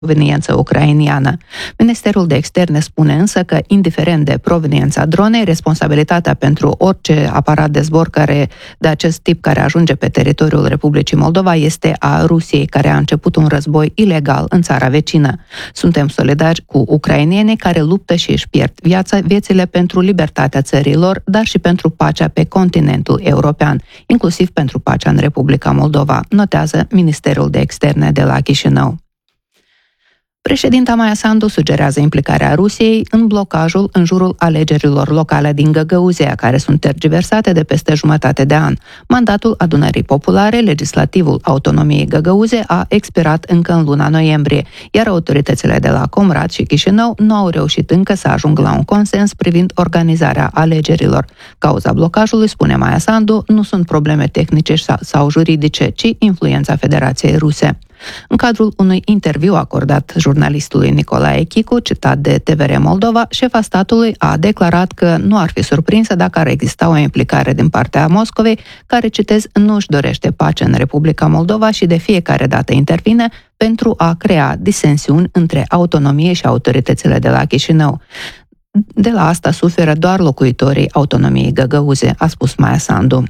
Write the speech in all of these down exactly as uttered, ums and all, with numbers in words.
proveniență ucrainiană. Ministerul de Externe spune însă că, indiferent de proveniența dronei, responsabilitatea pentru orice aparat de zbor care, de acest tip care ajunge pe teritoriul Republicii Moldova este a Rusiei, care a început un război ilegal în țara vecină. Suntem solidari cu ucrainenii care luptă și își pierd viața, viețile pentru libertatea țărilor, dar și pentru pacea pe continentul european, inclusiv pentru pacea în Republica Moldova, notează Ministerul de Externe de la Chișinău. Președinta Maia Sandu sugerează implicarea Rusiei în blocajul în jurul alegerilor locale din Găgăuzia, care sunt tergiversate de peste jumătate de an. Mandatul Adunării Populare, legislativul autonomiei Găgăuze, a expirat încă în luna noiembrie, iar autoritățile de la Comrat și Chișinău nu au reușit încă să ajungă la un consens privind organizarea alegerilor. Cauza blocajului, spune Maia Sandu, nu sunt probleme tehnice sau juridice, ci influența Federației Ruse. În cadrul unui interviu acordat jurnalistului Nicolae Chicu, citat de T V R Moldova, șefa statului a declarat că nu ar fi surprinsă dacă ar exista o implicare din partea Moscovei, care, citez, nu își dorește pace în Republica Moldova și de fiecare dată intervine pentru a crea disensiuni între autonomie și autoritățile de la Chișinău. De la asta suferă doar locuitorii autonomiei Găgăuze, a spus Maia Sandu.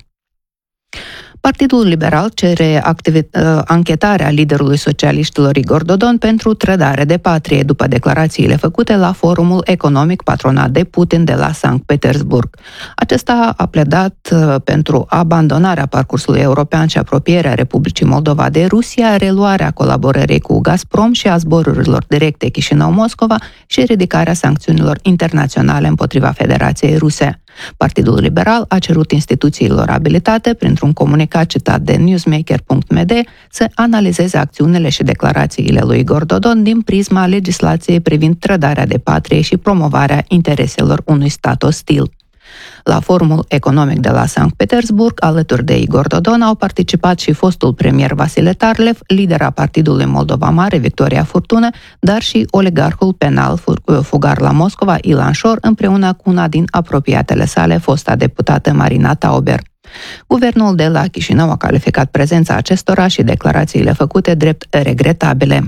Partidul Liberal cere activi- anchetarea liderului socialiștilor Igor Dodon pentru trădare de patrie, după declarațiile făcute la forumul economic patronat de Putin de la Sankt Petersburg. Acesta a pledat pentru abandonarea parcursului european și apropierea Republicii Moldova de Rusia, reluarea colaborării cu Gazprom și a zborurilor directe Chișinău-Moscova și ridicarea sancțiunilor internaționale împotriva Federației Ruse. Partidul Liberal a cerut instituțiilor abilitate, printr-un comunicat citat de newsmaker punct m d, să analizeze acțiunile și declarațiile lui Igor Dodon din prisma legislației privind trădarea de patrie și promovarea intereselor unui stat ostil. La forumul economic de la Sankt Petersburg, alături de Igor Dodon, au participat și fostul premier Vasile Tarlev, lidera Partidului Moldova Mare, Victoria Furtună, dar și oligarhul penal fugar la Moscova, Ilan Șor, împreună cu una din apropiatele sale, fosta deputată Marina Tauber. Guvernul de la Chișinău a calificat prezența acestora și declarațiile făcute drept regretabile.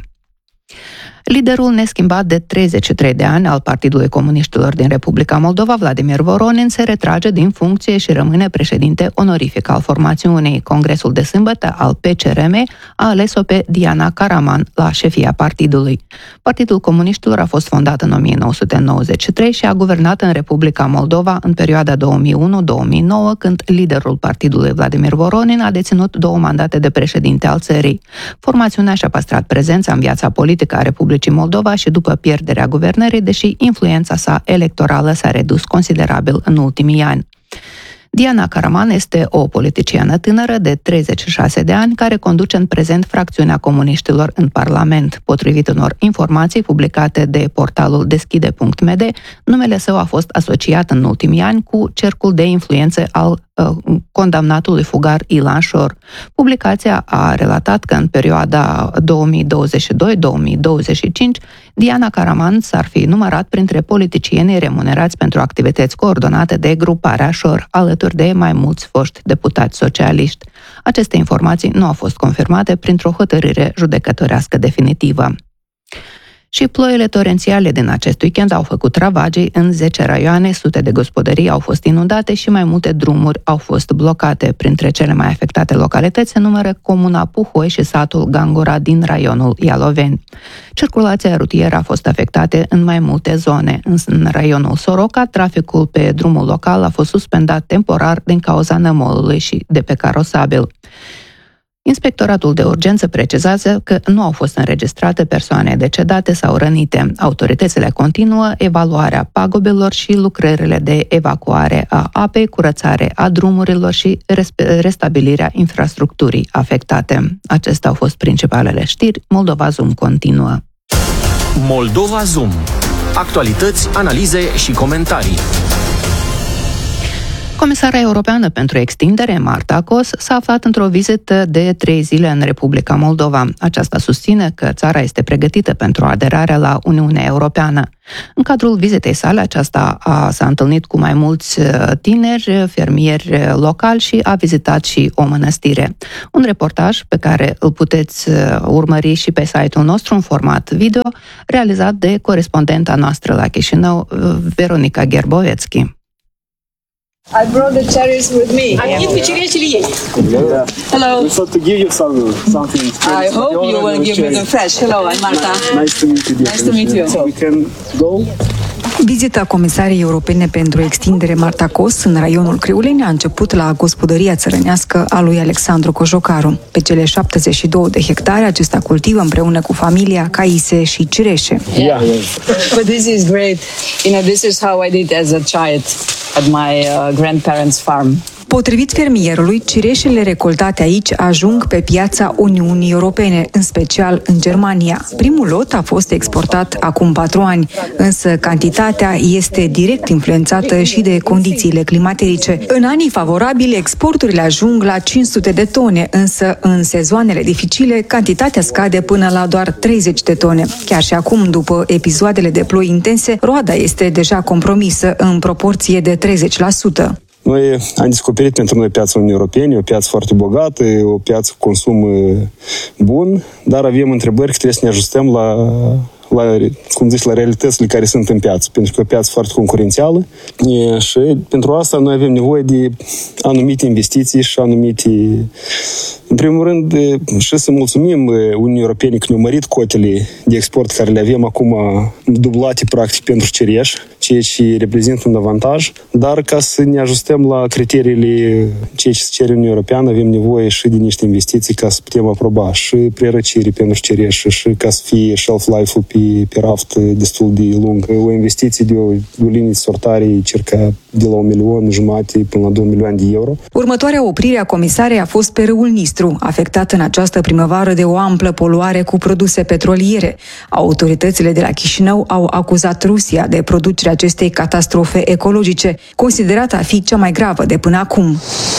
Liderul neschimbat de treizeci și trei de ani al Partidului Comuniștilor din Republica Moldova, Vladimir Voronin, se retrage din funcție și rămâne președinte onorific al formațiunii. Congresul de sâmbătă al P C R M a ales-o pe Diana Karaman la șefia partidului. Partidul Comuniștilor a fost fondat în o mie nouă sute nouăzeci și trei și a guvernat în Republica Moldova în perioada două mii unu - două mii nouă, când liderul partidului Vladimir Voronin a deținut două mandate de președinte al țării. Formațiunea și-a păstrat prezența în viața politică a Republicii Moldova și după pierderea guvernării, deși influența sa electorală s-a redus considerabil în ultimii ani. Diana Karaman este o politiciană tânără de treizeci și șase de ani care conduce în prezent fracțiunea comuniștilor în Parlament. Potrivit unor informații publicate de portalul deschide punct m d, numele său a fost asociat în ultimii ani cu cercul de influență al uh, condamnatului fugar Ilan Șor. Publicația a relatat că în perioada două mii douăzeci și doi - două mii douăzeci și cinci, Diana Karaman s-ar fi numărat printre politicienii remunerați pentru activități coordonate de gruparea Șor, alături de mai mulți foști deputați socialiști. Aceste informații nu au fost confirmate printr-o hotărâre judecătorească definitivă. Și ploile torențiale din acest weekend au făcut ravagii în zece raioane, sute de gospodării au fost inundate și mai multe drumuri au fost blocate. Printre cele mai afectate localități se numără comuna Puhoi și satul Gangura din raionul Ialoveni. Circulația rutieră a fost afectată în mai multe zone. În raionul Soroca, traficul pe drumul local a fost suspendat temporar din cauza nămolului și de pe carosabil. Inspectoratul de urgență precizează că nu au fost înregistrate persoane decedate sau rănite. Autoritățile continuă evaluarea pagubelor și lucrările de evacuare a apei, curățare a drumurilor și restabilirea infrastructurii afectate. Acestea au fost principalele știri. Moldova Zoom continuă. Moldova Zoom. Actualități, analize și comentarii. Comisara europeană pentru extindere, Marta Kos, s-a aflat într-o vizită de trei zile în Republica Moldova. Aceasta susține că țara este pregătită pentru aderarea la Uniunea Europeană. În cadrul vizitei sale, aceasta a, s-a întâlnit cu mai mulți tineri, fermieri locali și a vizitat și o mănăstire. Un reportaj pe care îl puteți urmări și pe site-ul nostru în format video, realizat de corespondenta noastră la Chișinău, Veronica Gerbovetski. I brought the cherries with me. Am venit cu cerezile ei. Hello. So to give you some something. I hope you will give me them fresh. Hello, I'm Marta. Nice to meet you. Nice to meet you. So we can go. Vizita comisarei europene pentru extindere Marta Kos în raionul Criuleni a început la gospodăria țărănească a lui Alexandru Cojocaru. Pe cele șaptezeci și două de hectare, acesta cultivă împreună cu familia caise și cireșe. Yeah. But this is great. You know, this is how I did as a child at my uh, grandparents' farm. Potrivit fermierului, cireșele recoltate aici ajung pe piața Uniunii Europene, în special în Germania. Primul lot a fost exportat acum patru ani, însă cantitatea este direct influențată și de condițiile climatice. În anii favorabili, exporturile ajung la cinci sute de tone, însă în sezoanele dificile, cantitatea scade până la doar treizeci de tone. Chiar și acum, după episoadele de ploi intense, roada este deja compromisă în proporție de treizeci la sută. Noi am descoperit pentru noi piața Uniunii Europene, o piață foarte bogată, o piață cu consum bun, dar avem întrebări că trebuie să ne ajustăm la, la, cum zici, la realitățile care sunt în piață, pentru că e o piață foarte concurențială e, și pentru asta noi avem nevoie de anumite investiții și anumite... În primul rând, și să mulțumim Uniunii Europene că ne-au mărit cotele de export care le avem acum dublate, practic, pentru cireș, ceea ce reprezintă un avantaj, dar ca să ne ajustăm la criteriile ceea ce se cere Uniunea Europeană, avem nevoie și de niște investiții ca să putem aproba și prerăcire pentru cireș și ca să fie shelf life-ul pe, pe raft destul de lung. O investiție de o, de o linie de sortare circa de la un milion jumate până la două milioane de euro. Următoarea oprire a comisarei a fost pe râul Nistru, afectat în această primăvară de o amplă poluare cu produse petroliere. Autoritățile de la Chișinău au acuzat Rusia de producerea acestei catastrofe ecologice, considerată a fi cea mai gravă de până acum.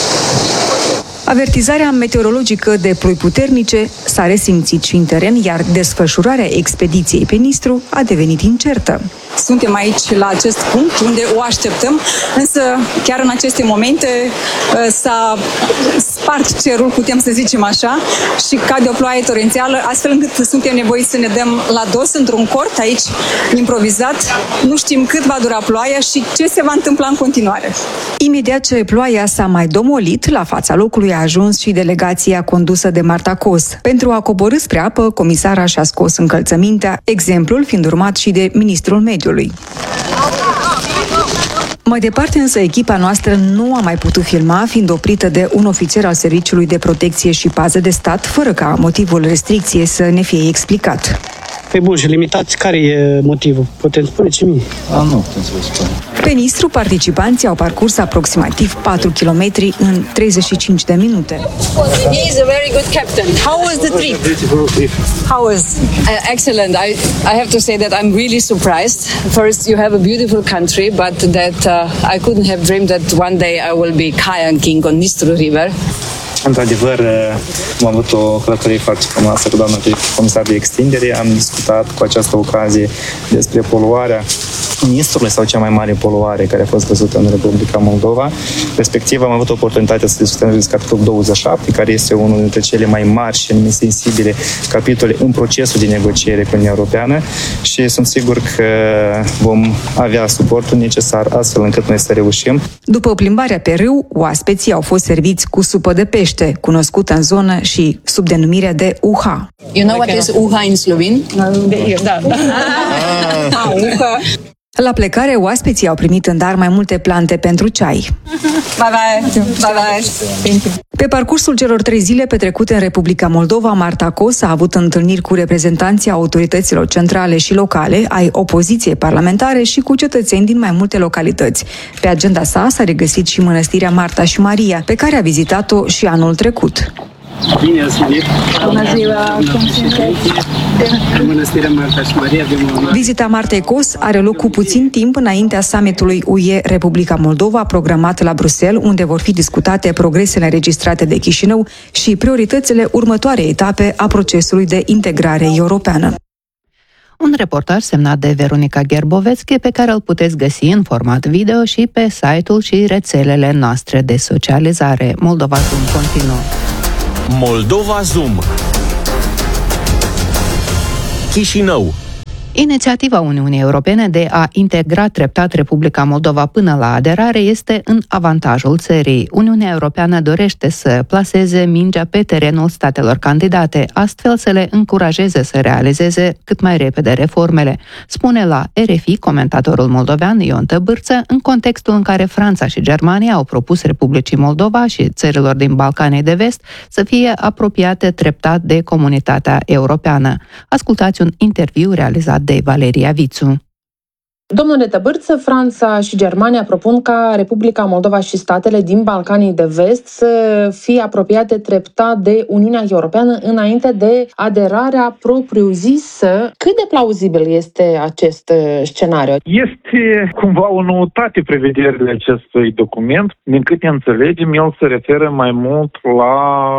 Avertizarea meteorologică de ploi puternice s-a resimțit și în teren, iar desfășurarea expediției pe Nistru a devenit incertă. Suntem aici la acest punct unde o așteptăm, însă chiar în aceste momente s-a spart cerul, putem să zicem așa, și cade o ploaie torențială, astfel încât suntem nevoiți să ne dăm la dos într-un cort aici, improvizat. Nu știm cât va dura ploaia și ce se va întâmpla în continuare. Imediat ce ploaia s-a mai domolit, la fața locului a ajuns și delegația condusă de Marta Kos. Pentru a coborî spre apă, comisara și-a scos încălțămintea, exemplul fiind urmat și de ministrul mediului. Mai departe însă, echipa noastră nu a mai putut filma, fiind oprită de un ofițer al Serviciului de Protecție și Pază de Stat, fără ca motivul restricției să ne fie explicat. Păi bun, și limitați, care e motivul? Putem spune și mie. A, nu putem să vă spun. Pe Nistru, participanții au parcurs aproximativ patru kilometri în treizeci și cinci de minute. He is a very good captain. How was the trip? How was? Uh, excellent. I I have to say that I'm really surprised. First, you have a beautiful country, but that uh, I couldn't have dreamed that one day I will be kayaking on Nistru River. Într-adevăr, am avut o călătorie foarte frumoasă cu doamna comisar de extindere. Am discutat cu această ocazie despre poluarea Nistrului sau cea mai mare poluare care a fost văzută în Republica Moldova. Respectiv, am avut oportunitatea să discutăm despre capitolul douăzeci și șapte, care este unul dintre cele mai mari și mai sensibile capitole în procesul de negociere cu Uniunea Europeană și sunt sigur că vom avea suportul necesar astfel încât noi să reușim. După plimbarea pe râu, oaspeții au fost serviți cu supă de pește, cunoscută în zonă și sub denumirea de uha. You know what is uha in Slovene? Da, da. Ah, uha. La plecare, oaspeții au primit în dar mai multe plante pentru ceai. Bye-bye! Bye-bye! Pe parcursul celor trei zile petrecute în Republica Moldova, Marta Kos a avut întâlniri cu reprezentanții autorităților centrale și locale, ai opoziției parlamentare și cu cetățeni din mai multe localități. Pe agenda sa s-a regăsit și mănăstirea Marta și Maria, pe care a vizitat-o și anul trecut. Bine ați venit! Bună ziua! Cum sunteți? În Mănăstirea Marta și Maria avem o... Vizita Martei Cos are loc cu puțin timp înaintea summitului U E Republica Moldova, programat la Bruxelles, unde vor fi discutate progresele înregistrate de Chișinău și prioritățile următoarei etape a procesului de integrare europeană. Un reportaj semnat de Veronica Gerbovețchi pe care îl puteți găsi în format video și pe site-ul și rețelele noastre de socializare. Moldova Zoom continuă. Moldova Zoom. Chișinău. Inițiativa Uniunii Europene de a integra treptat Republica Moldova până la aderare este în avantajul țării. Uniunea Europeană dorește să plaseze mingea pe terenul statelor candidate, astfel să le încurajeze să realizeze cât mai repede reformele, spune la R F I comentatorul moldovean Ion Tăbârță, în contextul în care Franța și Germania au propus Republicii Moldova și țărilor din Balcanii de Vest să fie apropiate treptat de comunitatea europeană. Ascultați un interviu realizat de Valeria Vițu. Domnule Tăbârță, Franța și Germania propun ca Republica Moldova și statele din Balcanii de Vest să fie apropiate treptat de Uniunea Europeană înainte de aderarea propriu-zisă. Cât de plauzibil este acest scenariu? Este cumva o noutate prevederile acestui document. Din câte înțelegem, el se referă mai mult la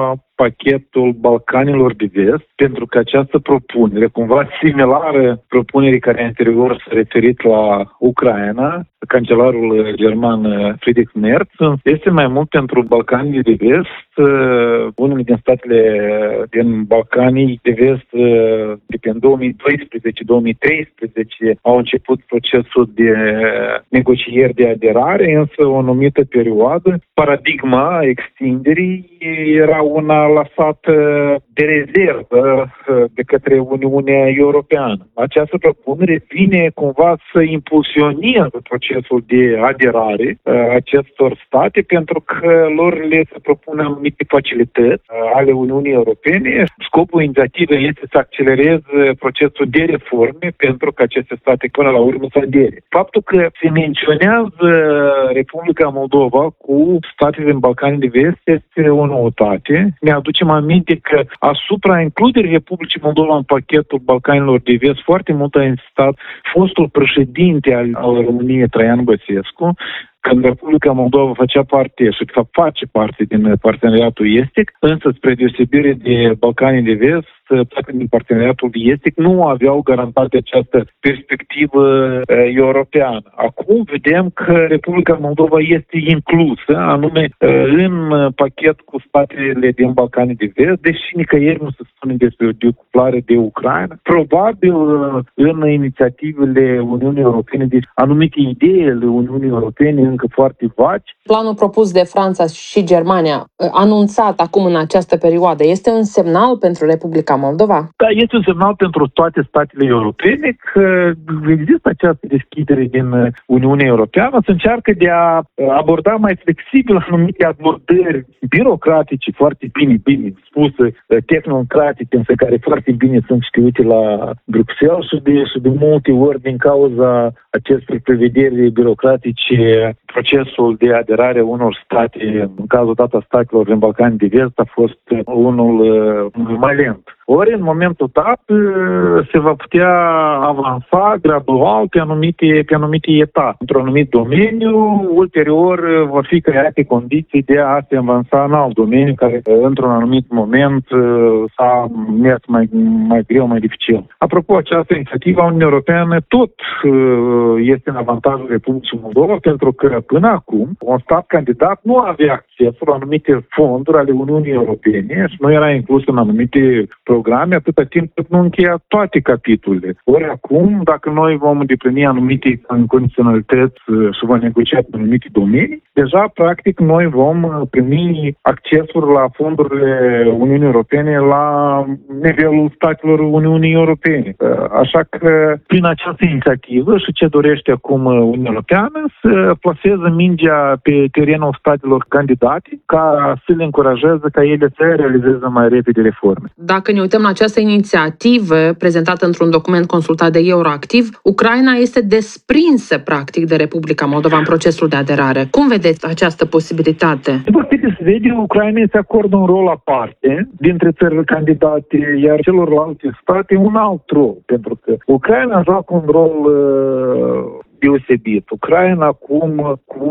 pachetul Balcanilor de Vest, pentru că această propunere, cumva similară propunerii care anterior s-a referit la Ucraina, cancelarul german Friedrich Merz, este mai mult pentru Balcanii de Vest. Unele din statele din Balcanii de Vest, de pe două mii doisprezece două mii treisprezece, au început procesul de negocieri de aderare, însă o anumită perioadă. Paradigma extinderii era una lăsată de rezervă de către Uniunea Europeană. Această propunere vine cumva să impulsioneze procesul de aderare acestor state, pentru că lor le se propune anumite facilități ale Uniunii Europene. Scopul inițiativei este să accelereze procesul de reforme pentru că aceste state până la urmă să adere. Faptul că se menționează Republica Moldova cu statele din Balcanii de Vest este o noutate. Ne aducem aminte că asupra includerii Republicii Moldova în pachetul Balcanilor de Vest foarte mult a insistat fostul președinte al, al României, Traian Băsescu, când Republica Moldova făcea parte și de fapt face parte din parteneriatul estic, însă spre deosebire de Balcanii de Vest, statele din parteneriatul estic nu aveau garantat această perspectivă uh, europeană. Acum vedem că Republica Moldova este inclusă, anume uh, în pachet cu statele din Balcanii de Vest, deși nicăieri nu se spune despre o decuplare de Ucraina. Probabil uh, în inițiativele Uniunii Europene, deci anumite idei ale Uniunii Europene încă foarte vagi. Planul propus de Franța și Germania, anunțat acum în această perioadă, este un semnal pentru Republica Moldova? Da, este un semnal pentru toate statele europene că există această deschidere din Uniunea Europeană, se încearcă de a aborda mai flexibil anumite abordări birocratice, foarte bine, bine spuse, tehnocratice, însă care foarte bine sunt știute la Bruxelles și de, și de multe ori din cauza acestor prevederi birocratice, procesul de aderare unor state, în cazul dat a statelor din Balcanii de Vest, a fost unul mai lent. Ori, în momentul dat, se va putea avansa gradual pe anumite, pe anumite etape. Într-un anumit domeniu, ulterior, vor fi create condiții de a se avansa în alt domeniu, care, într-un anumit moment, s-a mers mai, mai greu, mai dificil. Apropo, această inițiativă a Uniunii Europeană tot este în avantajul Republicii Moldova, pentru că, până acum, un stat candidat nu avea accesul la anumite fonduri ale Uniunii Europene și nu era inclus în anumite programe atâta timp cât nu încheia toate capitolele. Ori acum, dacă noi vom îndeplini anumite condiționalități și vom negocia în anumite domenii, deja, practic, noi vom primi accesul la fondurile Uniunii Europene la nivelul statelor Uniunii Europene. Așa că, prin această inițiativă și ce dorește acum Uniunea Europeană să plaseze mingea pe terenul statelor candidate ca să le încurajeze ca ele să realizeze mai repede reforme. Dacă ne uităm la această inițiativă prezentată într-un document consultat de Euroactiv, Ucraina este desprinsă practic de Republica Moldova în procesul de aderare. Cum vedeți această posibilitate? După câte se vede, Ucraina se acordă un rol aparte dintre țările candidate, iar celorlalte state un alt rol, pentru că Ucraina joacă un rol uh, deosebit. Ucraina acum, cu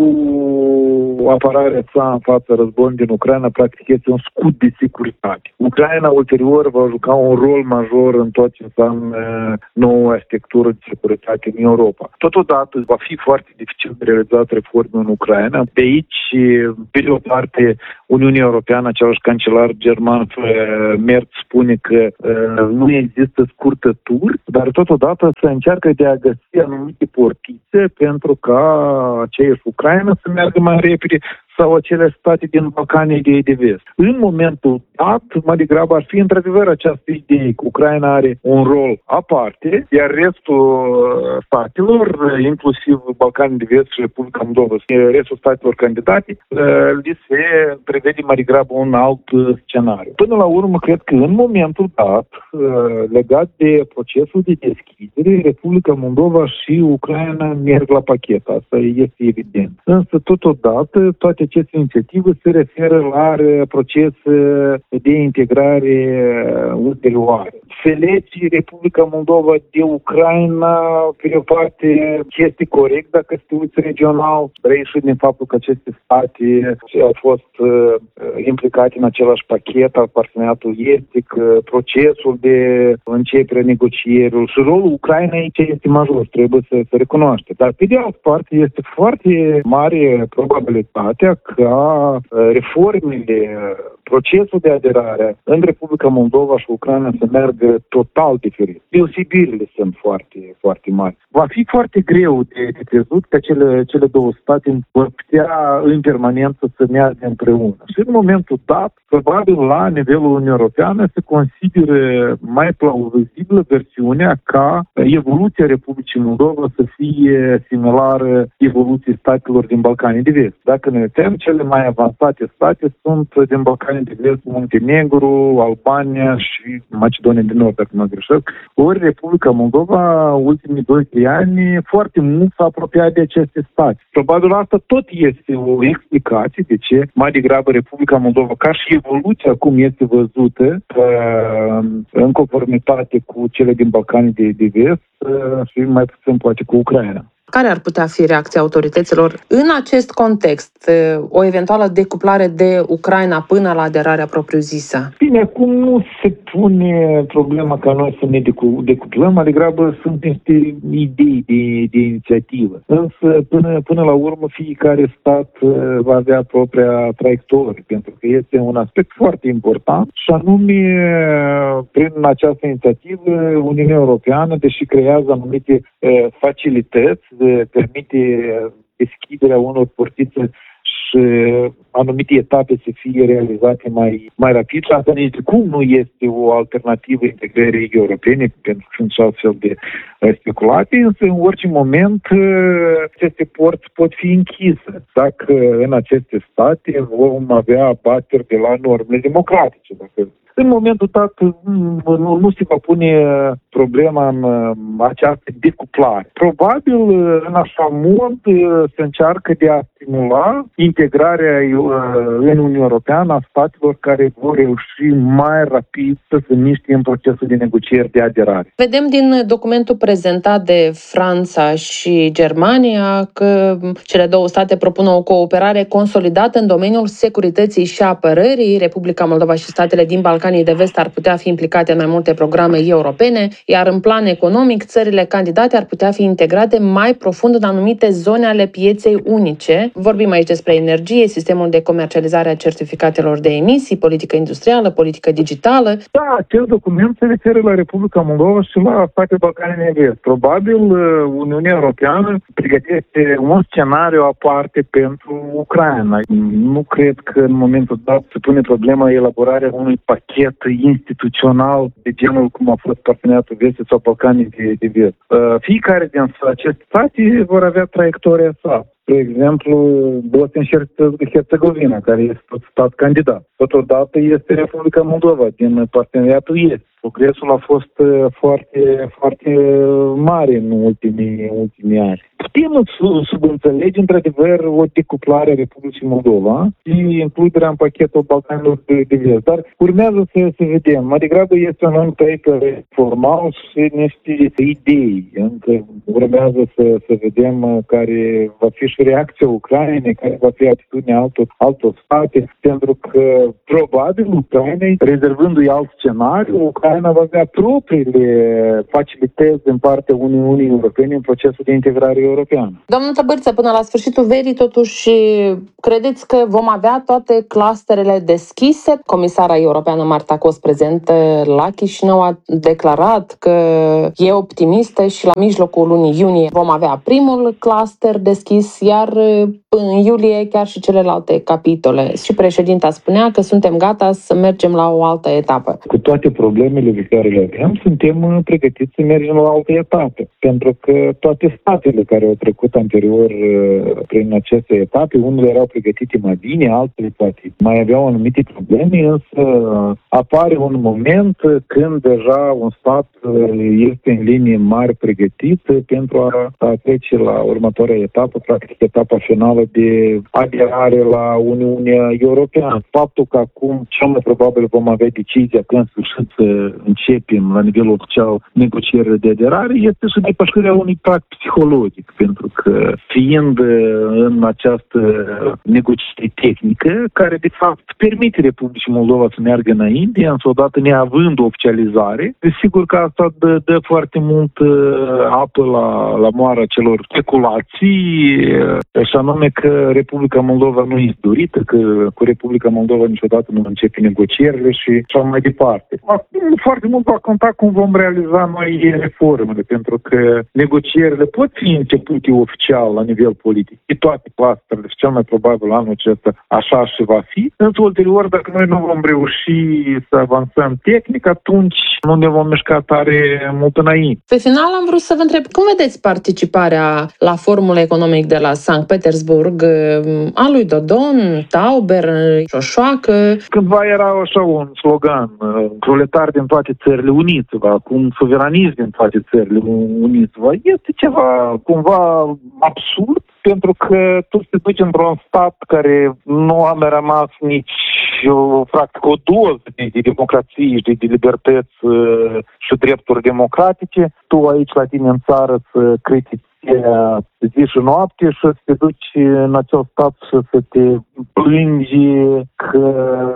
apărarea sa în fața războiului din Ucraina, practic este un scut de securitate. Ucraina ulterior va juca un rol major în tot ce înseamnă noua arhitectură de securitate în Europa. Totodată va fi foarte dificil de realizat reforme în Ucraina. De aici, pe de o parte, Uniunea Europeană, același cancelar german Merz, spune că uh, nu există scurtături, dar totodată se încearcă de a găsi anumite portițe pentru ca aceeași Ucraina să meargă mai repede sau acele state din Balcanii de, de vest. În momentul dat, mai degrabă ar fi într-adevăr această idee că Ucraina are un rol aparte, iar restul statelor, inclusiv Balcanii de vest și Republica Moldova, restul statelor candidate, li se prevede mai degrabă un alt scenariu. Până la urmă, cred că în momentul dat, legat de procesul de deschidere, Republica Moldova și Ucraina merg la pachet. Asta este evident. Însă, totodată, toate aceste inițiative se referă la procese de integrare ulterioare. Se lege Republica Moldova de Ucraina, pe o parte, este corect dacă se uiți regional, reiese din faptul că aceste state au fost uh, implicate în același pachet al parteneriatului estic, uh, procesul de începere negocierilor și rolul Ucrainei aici este major, trebuie să se recunoaște. Dar pe de altă parte este foarte mare probabilitatea ca reformele, procesul de aderare în Republica Moldova și Ucraina să meargă total diferit. Deosebirile sunt foarte, foarte mari. Va fi foarte greu de, de crezut că cele, cele două state vor putea în permanență să meargă împreună. Și în momentul dat, probabil la nivelul Uniunii Europeană se consideră mai plauzibilă versiunea ca evoluția Republicii Moldova să fie similară evoluției statelor din Balcanii de Vest. Dacă ne uităm, cele mai avansate state sunt din Balcanii de Vest, Muntenegru, Albania și Macedonia de Nord, dacă nu greșesc. Ori Republica Moldova, ultimii doi trei ani, foarte mult s-a apropiat de aceste state. Probabil asta tot este o explicație de ce mai degrabă Republica Moldova, ca și evoluția cum este văzută în conformitate cu cele din Balcanii de, de Vest și mai puțin poate cu Ucraina. Care ar putea fi reacția autorităților în acest context? O eventuală decuplare de Ucraina până la aderarea propriu-zisă? Bine, acum nu se pune problema ca noi să ne decuplăm, mai degrabă sunt niște idei de, de inițiativă. Însă, până, până la urmă, fiecare stat va avea propria traiectorie, pentru că este un aspect foarte important și anume, prin această inițiativă, Uniunea Europeană, deși creează anumite eh, facilități, permite deschiderea unor portițe și anumite etape să fie realizate mai, mai rapid. Și asta nici de cum nu este o alternativă integrării europene, pentru că sunt și altfel de speculații, însă în orice moment aceste porți pot fi închise dacă în aceste state vom avea abateri de la normele democratice. Dacă în momentul dat nu, nu se va pune problema în această decuplare. Probabil în așa mod se încearcă de a stimula integrarea în Uniunea Europeană a statelor care vor reuși mai rapid să se miște în procesul de negocieri de aderare. Vedem din documentul prezentat de Franța și Germania că cele două state propun o cooperare consolidată în domeniul securității și apărării. Republica Moldova și statele din Balcanii de Vest ar putea fi implicate în mai multe programe europene, iar în plan economic, țările candidate ar putea fi integrate mai profund în anumite zone ale pieței unice. Vorbim aici despre energie, sistemul de comercializare a certificatelor de emisii, politică industrială, politică digitală. Da, acest document se referă la Republica Moldova și la statele Balcanii de Vest. Probabil Uniunea Europeană pregătește un scenariu aparte pentru Ucraina. Nu cred că în momentul dat se pune problema elaborarea unui pachet instituțional de genul cum a fost Parteneriatul Vestic sau Balcanii de, de Vest. Fiecare din aceste state vor avea traiectoria sa. De exemplu, Bosnia și Herțegovina, care este tot stat candidat. Totodată este Republica Moldova din Parteneriatul Estic. Progresul a fost foarte, foarte mare în ultimii, ultimii ani. Putem subînțelege, într-adevăr, o decuplare a Republicii Moldova și includerea în pachetul Balcanilor de, de Vest. Dar urmează să, să vedem. Mai degrabă este un paper formal și niște idei. Încă urmează să, să vedem care va fi și reacția Ucrainei, care va fi atitudinea altor, altor state, pentru că probabil Ucrainei, rezervându-i alt scenariu, Ucraina va avea propriile facilități din partea Uniunii Europene în procesul de integrare europeană. Domnul Tăbârță, până la sfârșitul verii, totuși, credeți că vom avea toate clusterele deschise? Comisara europeană Marta Kos, prezentă la Chișinău, a declarat că e optimistă și la mijlocul lunii iunie vom avea primul cluster deschis, iar în iulie chiar și celelalte capitole. Și președinta spunea că suntem gata să mergem la o altă etapă. Cu toate problemele pe care le avem, suntem pregătiți să mergem la o altă etapă. Pentru că toate statele care au trecut anterior prin aceste etape, unele erau pregătite mai bine, altele poate mai aveau anumite probleme, însă apare un moment când deja un stat este în linie mari pregătit pentru a, a trece la următoarea etapă, practic etapa finală de aderare la Uniunea Europeană. Faptul că acum cel mai probabil vom avea decizia că în sfârșit să începem la nivel oficial negocierile de aderare este și depășirea unui prag psihologic, pentru că fiind în această negociere tehnică, care de fapt permite Republicii Moldova să meargă înainte, însă odată neavând oficializare, desigur că asta dă, dă foarte mult apă la, la moara celor speculații, și anume că Republica Moldova nu este dorită, că cu Republica Moldova niciodată nu începe negocierile și așa mai departe. Acum foarte mult va conta cum vom realiza noi reformele, pentru că negocierile pot fi începute oficial la nivel politic, pe toate clusterele și cel mai probabil anul acesta așa și va fi. Însă ulterior, dacă noi nu vom reuși să avansăm tehnic, atunci nu ne vom mișca tare mult înainte. Pe final am vrut să vă întreb, cum vedeți participarea la Forumul Economic de la Sankt Petersburg a lui Dodon, Tauber, Șoșoacă? Cândva era așa un slogan, proletari din toate țările uniți-vă, acum suveraniști din toate țările uniți-vă. Este ceva cumva absurd, pentru că tu te duci într-un stat care nu a mai rămas nici o, practic, o doză de, de democrație și de, de libertăți și drepturi democratice. Tu aici la tine în țară să critici zi și noapte și să te duci în acel stat și să te plângi că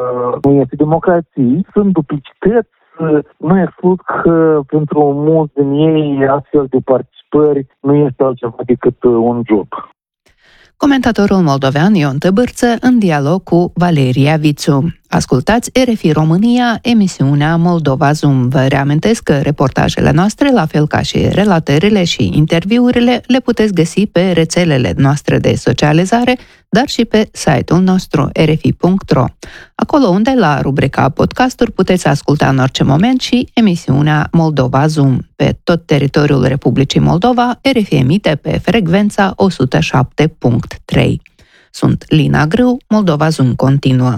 nu este democrație. Sunt duplicități. Nu exclud că pentru mulți din ei astfel de participări nu este altceva decât un job. Comentatorul moldovean Ion Tăbârță în dialog cu Valeria Vițu. Ascultați R F I România, emisiunea Moldova Zoom. Vă reamintesc că reportajele noastre, la fel ca și relatările și interviurile, le puteți găsi pe rețelele noastre de socializare, dar și pe site-ul nostru r f i punct r o. Acolo unde, la rubrica podcasturi, puteți asculta în orice moment și emisiunea Moldova Zoom. Pe tot teritoriul Republicii Moldova, R F I emite pe frecvența o sută șapte punct trei. Sunt Lina Grâu, Moldova Zoom continuă.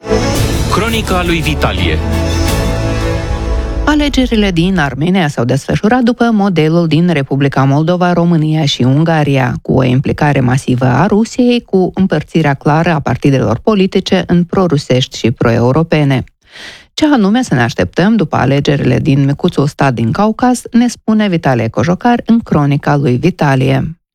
Cronica lui Vitalie. Alegerile din Armenia s-au desfășurat după modelul din Republica Moldova, România și Ungaria, cu o implicare masivă a Rusiei, cu împărțirea clară a partidelor politice în pro-rusești și pro-europene. Ce anume să ne așteptăm după alegerile din micuțul stat din Caucaz, ne spune Vitalie Cojocar în cronica lui Vitalie.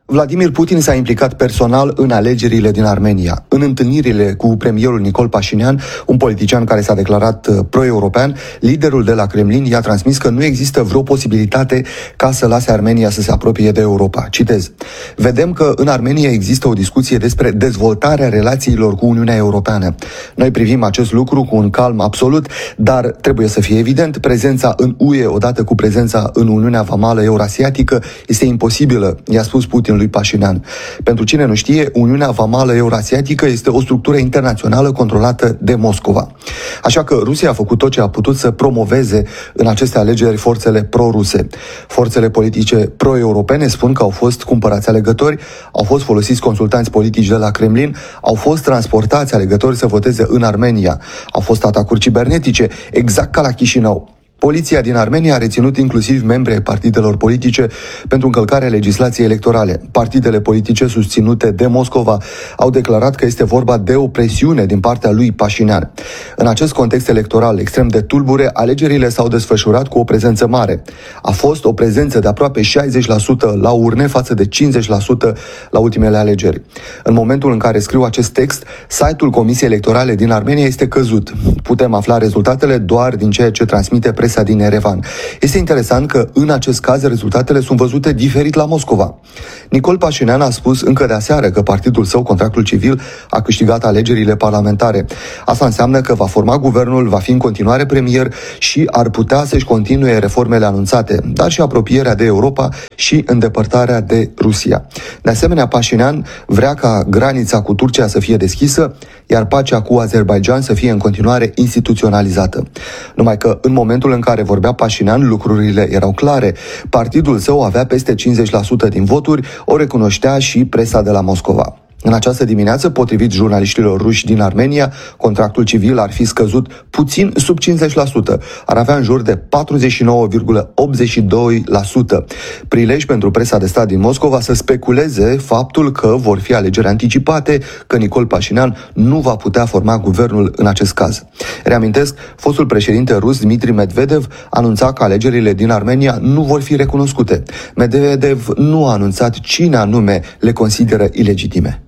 Vladimir Putin s-a implicat personal în alegerile din Armenia. În întâlnirile cu premierul Nicol Pașinian, un politician care s-a declarat pro-european, liderul de la Kremlin i-a transmis că nu există vreo posibilitate ca să lase Armenia să se apropie de Europa. Citez: vedem că în Armenia există o discuție despre dezvoltarea relațiilor cu Uniunea Europeană. Noi privim acest lucru cu un calm absolut, dar trebuie să fie evident, prezența în U E odată cu prezența în Uniunea Vamală Eurasiatică este imposibilă, i-a spus Putin lui Pașinian. Pentru cine nu știe, Uniunea Vamală Eurasiatică este o structură internațională controlată de Moscova. Așa că Rusia a făcut tot ce a putut să promoveze în aceste alegeri forțele pro-ruse. Forțele politice pro-europene spun că au fost cumpărați alegători, au fost folosiți consultanți politici de la Kremlin, au fost transportați alegători să voteze în Armenia, au fost atacuri cibernetice, exact ca la Chișinău. Poliția din Armenia a reținut inclusiv membri ai partidelor politice pentru încălcarea legislației electorale. Partidele politice susținute de Moscova au declarat că este vorba de o presiune din partea lui Pașinian. În acest context electoral extrem de tulbure, alegerile s-au desfășurat cu o prezență mare. A fost o prezență de aproape șaizeci la sută la urne față de cincizeci la sută la ultimele alegeri. În momentul în care scriu acest text, site-ul Comisiei Electorale din Armenia este căzut. Putem afla rezultatele doar din ceea ce transmite presa din Erevan. Este interesant că, în acest caz, rezultatele sunt văzute diferit la Moscova. Nicol Pașinian a spus încă de aseară că partidul său, Contractul Civil, a câștigat alegerile parlamentare. Asta înseamnă că va forma guvernul, va fi în continuare premier și ar putea să-și continue reformele anunțate, dar și apropierea de Europa și îndepărtarea de Rusia. De asemenea, Pașinian vrea ca granița cu Turcia să fie deschisă, iar pacea cu Azerbaidjan să fie în continuare instituționalizată. Numai că, în momentul în care vorbea Pașinian, lucrurile erau clare. Partidul său avea peste cincizeci la sută din voturi, o recunoștea și presa de la Moscova. În această dimineață, potrivit jurnaliștilor ruși din Armenia, contractul civil ar fi scăzut puțin sub cincizeci la sută, ar avea în jur de patruzeci și nouă virgulă optzeci și doi la sută. Prilej pentru presa de stat din Moscova să speculeze faptul că vor fi alegeri anticipate, că Nicol Pașinian nu va putea forma guvernul în acest caz. Reamintesc, fostul președinte rus Dmitri Medvedev anunța că alegerile din Armenia nu vor fi recunoscute. Medvedev nu a anunțat cine anume le consideră ilegitime.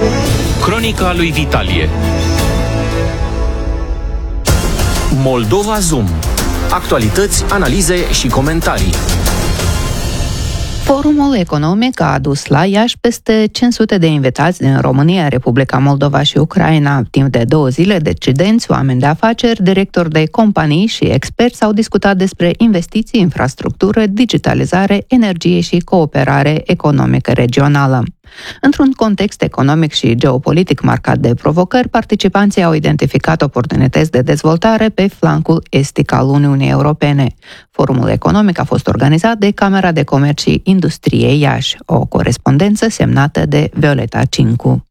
Cronica lui Vitalie. Moldova Zoom. Actualități, analize și comentarii. Forumul economic a adus la Iași peste cinci sute de invitați din România, Republica Moldova și Ucraina. Timp de două zile, decidenți, oameni de afaceri, directori de companii și experți au discutat despre investiții, infrastructură, digitalizare, energie și cooperare economică regională. Într-un context economic și geopolitic marcat de provocări, participanții au identificat oportunități de dezvoltare pe flancul estic al Uniunii Europene. Forumul economic a fost organizat de Camera de Comerț și Industrie Iași, o corespondență semnată de Violeta Cincu.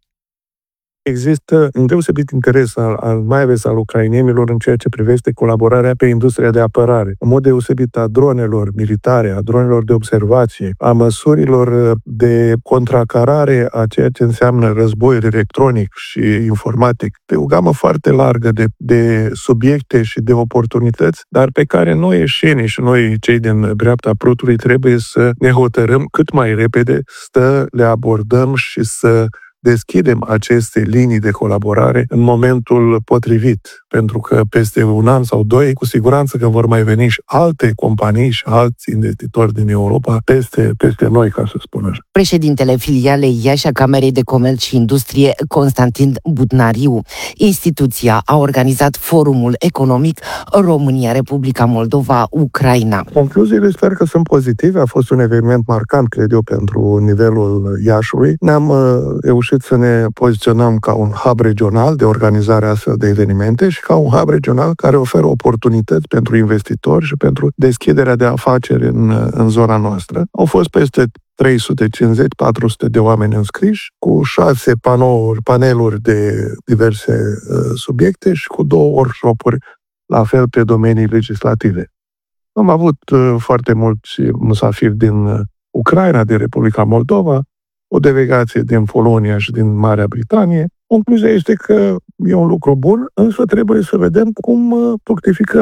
Există un deosebit interes, al, al, mai ales al ucrainenilor, în ceea ce privește colaborarea pe industria de apărare. În mod deosebit a dronelor militare, a dronelor de observație, a măsurilor de contracarare a ceea ce înseamnă război electronic și informatic. De o gamă foarte largă de, de subiecte și de oportunități, dar pe care noi, eșenii și noi, cei din dreapta prutului, trebuie să ne hotărâm cât mai repede să le abordăm și să deschidem aceste linii de colaborare în momentul potrivit, pentru că peste un an sau doi, cu siguranță că vor mai veni și alte companii și alți investitori din Europa peste, peste noi, ca să spun așa. Președintele filialei Iași a Camerei de Comerț și Industrie, Constantin Budnariu. Instituția a organizat forumul economic România-Republica Moldova-Ucraina. Concluziile sper că sunt pozitive. A fost un eveniment marcant, cred eu, pentru nivelul Iașului. Ne-am uh, reușit să ne poziționăm ca un hub regional de organizare astfel de evenimente și ca un hub regional care oferă oportunități pentru investitori și pentru deschiderea de afaceri în, în zona noastră. Au fost peste trei sute cincizeci patru sute de oameni înscriși, cu șase panouri, paneluri de diverse uh, subiecte și cu două workshop-uri, la fel pe domenii legislative. Am avut uh, foarte mulți musafiri din uh, Ucraina, din Republica Moldova, o delegație din Polonia și din Marea Britanie. Concluzia este că e un lucru bun, însă trebuie să vedem cum fructificăm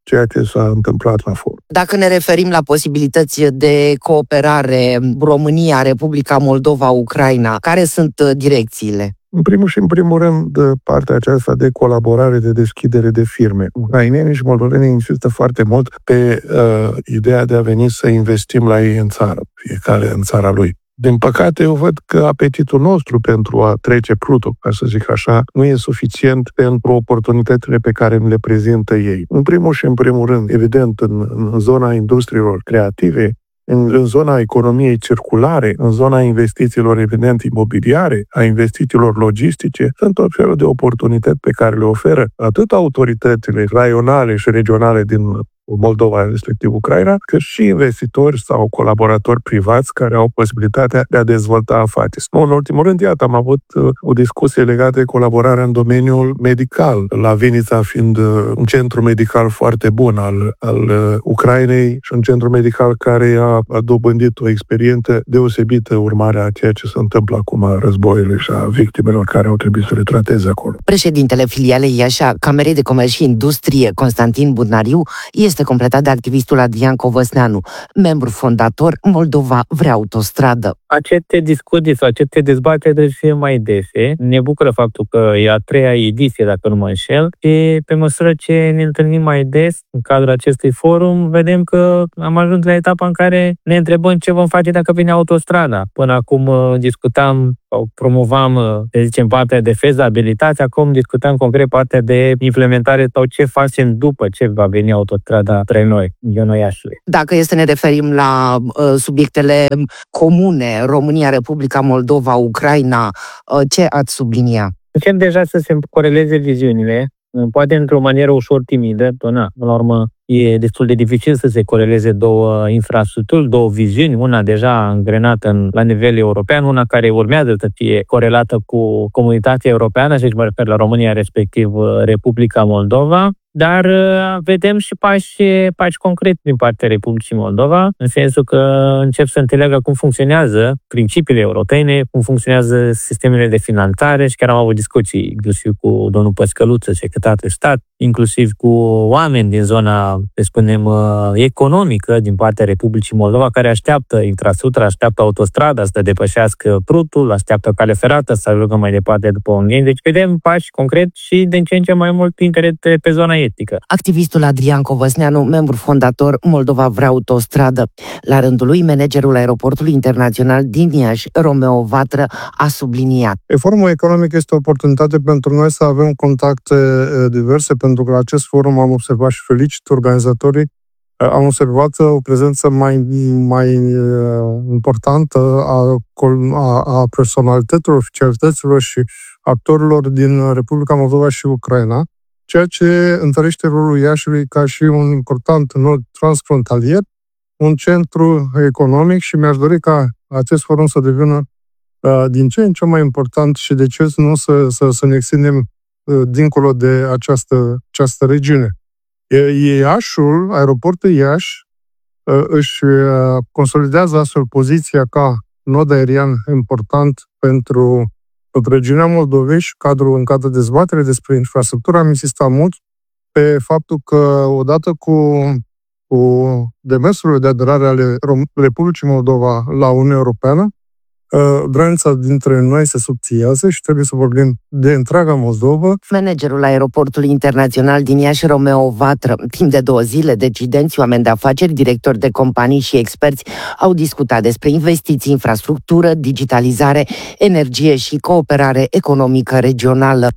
ceea ce s-a întâmplat la forum. Dacă ne referim la posibilități de cooperare România-Republica Moldova-Ucraina, care sunt direcțiile? În primul și în primul rând, partea aceasta de colaborare, de deschidere de firme. Ucrainenii și moldovenii insistă foarte mult pe uh, ideea de a veni să investim la ei în țară, fiecare în țara lui. Din păcate, eu văd că apetitul nostru pentru a trece plutul, ca să zic așa, nu e suficient pentru oportunitățile pe care le prezintă ei. În primul și în primul rând, evident, în, în zona industriilor creative, în, în zona economiei circulare, în zona investițiilor, evident, imobiliare, a investițiilor logistice, sunt tot felul de oportunități pe care le oferă atât autoritățile raionale și regionale din Moldova, respectiv Ucraina, cât și investitori sau colaboratori privați care au posibilitatea de a dezvolta afaceri. Nu, în ultimul rând, iată, am avut uh, o discuție legată de colaborarea în domeniul medical, la Vinița fiind uh, un centru medical foarte bun al, al uh, Ucrainei și un centru medical care a, a dobândit o experiență deosebită urmarea a ceea ce se întâmplă acum a războiului și a victimelor care au trebuit să le trateze acolo. Președintele filialei Iași a Camerei de Comerț și Industrie, Constantin Budnariu, este completat de activistul Adrian Covăsneanu, membru fondator Moldova vrea autostradă. Aceste discuții sau aceste dezbateri trebuie să fie mai dese. Ne bucură faptul că e a treia ediție, dacă nu mă înșel, și pe măsură ce ne întâlnim mai des în cadrul acestui forum, vedem că am ajuns la etapa în care ne întrebăm ce vom face dacă vine autostrada. Până acum discutam sau promovam, să zicem, partea de fezabilitate, acum discutăm concret partea de implementare sau ce facem după ce va veni autostrada spre noi, Ionoiașului. Dacă este să ne referim la uh, subiectele comune, România, Republica Moldova, Ucraina, uh, ce ați sublinia? Încep deja să se coreleze viziunile, poate într-o manieră ușor timidă, până la urmă e destul de dificil să se coreleze două infrastructuri, două viziuni, una deja îngrenată în, la nivel european, una care urmează să fie corelată cu comunitatea europeană, și mă refer la România, respectiv Republica Moldova, dar vedem și pași, pași concreti din partea Republicii Moldova, în sensul că încep să înțeleagă cum funcționează principiile europene, cum funcționează sistemele de finanțare, și chiar am avut discuții inclusiv cu domnul Păscăluță, secretar de stat, inclusiv cu oameni din zona, să spunem, economică din partea Republicii Moldova, care așteaptă infrastructura, așteaptă autostrada să depășească prutul, așteaptă cale ferată să ajungă mai departe după Ungheni. Deci vedem pași concret și din ce în ce mai mult interes pe zona etică. Activistul Adrian Covăsneanu, membru fondator Moldova vrea autostradă. La rândul lui, managerul aeroportului internațional din Iași, Romeo Vatră, a subliniat. Forumul economic este o oportunitate pentru noi să avem contacte diverse, pentru că la acest forum am observat și felicit organizatorii, am observat o prezență mai, mai importantă a, a, a personalităților, oficialităților și actorilor din Republica Moldova și Ucraina, ceea ce întărește rolul Iașiului ca și un important nod transfrontalier, un centru economic, și mi-aș dori ca acest forum să devină uh, din ce în ce mai important și de ce nu să, să, să ne extindem uh, dincolo de această, această regiune. Iașul, aeroportul Iași, uh, își uh, consolidează astfel poziția ca nod aerian important pentru regiunea Moldovei și cadrul, în cadrul dezbatere despre infrastructură. Am insistat mult pe faptul că odată cu, cu demersurile de aderare ale Republicii Moldova la Uniunea Europeană, granița dintre noi se subțiază și trebuie să vorbim de întreaga Moldova. Managerul aeroportului internațional din Iași, Romeo Vatră, timp de două zile, decidenți, oameni de afaceri, directori de companii și experți au discutat despre investiții, infrastructură, digitalizare, energie și cooperare economică regională.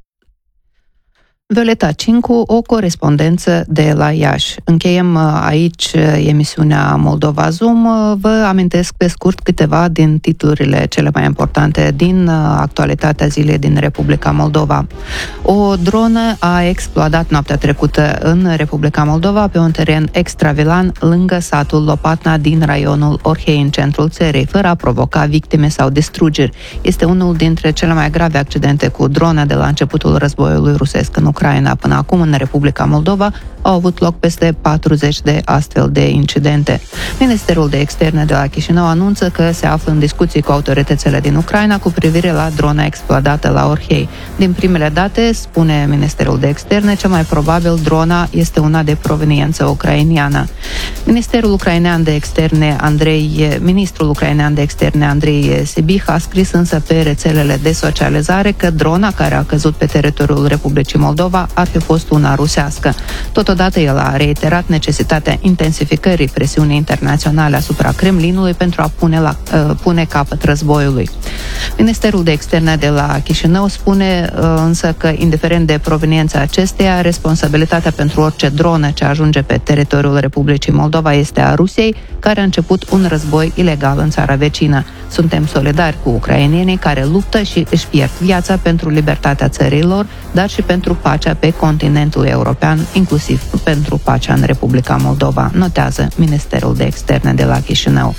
Violeta Cincu, o corespondență de la Iași. Încheiem aici emisiunea Moldova Zoom. Vă amintesc pe scurt câteva din titlurile cele mai importante din actualitatea zilei din Republica Moldova. O dronă a explodat noaptea trecută în Republica Moldova pe un teren extravilan lângă satul Lopatna din raionul Orhei, în centrul țării, fără a provoca victime sau distrugeri. Este unul dintre cele mai grave accidente cu drone de la începutul războiului rusesc în Ucraina până acum în Republica Moldova, au avut loc peste patruzeci de astfel de incidente. Ministerul de Externe de la Chișinău anunță că se află în discuții cu autoritățile din Ucraina cu privire la drona explodată la Orhei. Din primele date, spune Ministerul de Externe, cel mai probabil drona este una de proveniență ucrainiană. Ministerul ucrainean de Externe, Andrei, ministrul ucrainean de Externe, Andrei Sibih, a scris însă pe rețelele de socializare că drona care a căzut pe teritoriul Republicii Moldova ar fi fost una rusească. Totodată el a reiterat necesitatea intensificării presiunii internaționale asupra Kremlinului pentru a pune, la, uh, pune capăt războiului. Ministerul de Externe de la Chișinău spune uh, însă că, indiferent de proveniența acesteia, responsabilitatea pentru orice dronă ce ajunge pe teritoriul Republicii Moldova este a Rusiei, care a început un război ilegal în țara vecină. Suntem solidari cu ucrainenii care luptă și își pierd viața pentru libertatea țărilor, dar și pentru pacea pe continentul european, inclusiv pentru pacea în Republica Moldova, notează Ministerul de Externe de la Chișinău.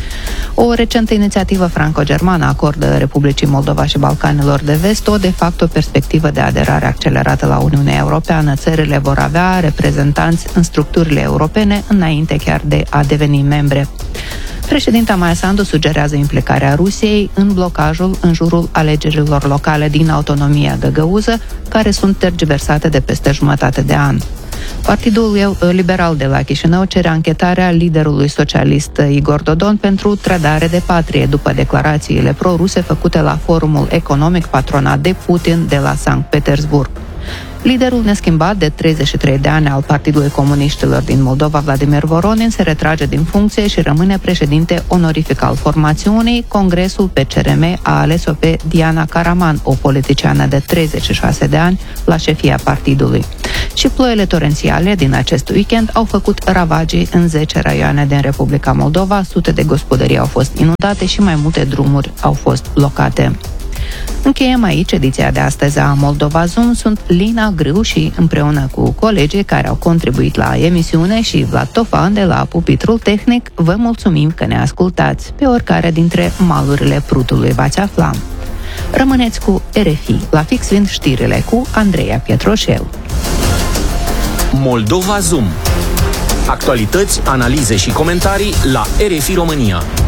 O recentă inițiativă franco-germană acordă Republicii Moldova și Balcanilor de Vest o de facto perspectivă de aderare accelerată la Uniunea Europeană. Țările vor avea reprezentanți în structurile europene înainte chiar de a deveni membre. Președinta Maia Sandu sugerează implicarea Rusiei în blocajul în jurul alegerilor locale din autonomia găgăuză, care sunt tergiversate de peste jumătate de an. Partidul Liberal de la Chișinău cere anchetarea liderului socialist Igor Dodon pentru trădare de patrie după declarațiile pro-ruse făcute la forumul economic patronat de Putin de la Sankt Petersburg. Liderul neschimbat de treizeci și trei de ani al Partidului Comuniștilor din Moldova, Vladimir Voronin, se retrage din funcție și rămâne președinte onorific al formațiunii. Congresul P C R M a ales-o pe Diana Karaman, o politiciană de treizeci și șase de ani, la șefia partidului. Și ploile torențiale din acest weekend au făcut ravagii în zece raioane din Republica Moldova, sute de gospodării au fost inundate și mai multe drumuri au fost blocate. Încheiem aici ediția de astăzi a Moldova Zoom. Sunt Lina Grâu și împreună cu colegii care au contribuit la emisiune și Vlad Tofan de la pupitrul tehnic, vă mulțumim că ne ascultați. Pe oricare dintre malurile Prutului v-ați afla. Rămâneți cu R F I. La fix vin știrile cu Andreea Pietroșeu. Moldova Zoom. Actualități, analize și comentarii la R F I România.